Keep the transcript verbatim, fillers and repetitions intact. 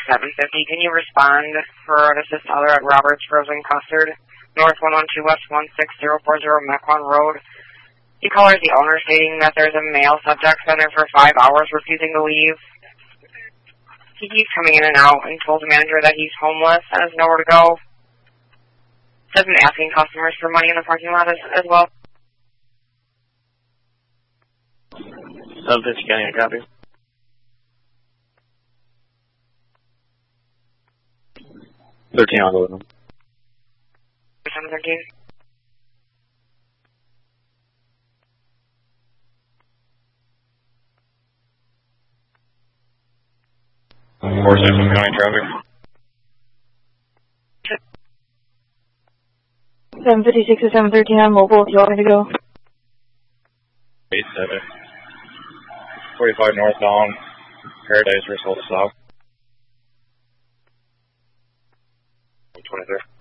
seven fifty. Can you respond for an assist other at Roberts Frozen Custard, North one one two West one six zero four zero Mequon Road? The caller is the owner, stating that there's a male subject been there for five hours refusing to leave. He keeps coming in and out and told the manager that he's homeless and has nowhere to go. Has been asking customers for money in the parking lot as, as well. seven fifty, getting a copy. thirteen, I'll go with them. seven thirteen. four seven, county traffic. seven fifty-six to seven thirteen on mobile, if you want me to go. eight seven. forty-five northbound, Paradise, Russell South. twenty-three.